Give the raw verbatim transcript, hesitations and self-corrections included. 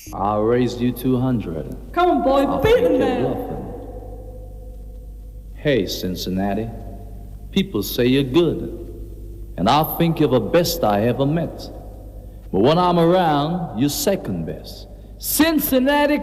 I raised you two hundred. Come on, boy, I beat think him you're now. bluffing. Hey, Cincinnati, people say you're good, and I think you're the best I ever met. But when I'm around, you're second best. Cincinnati,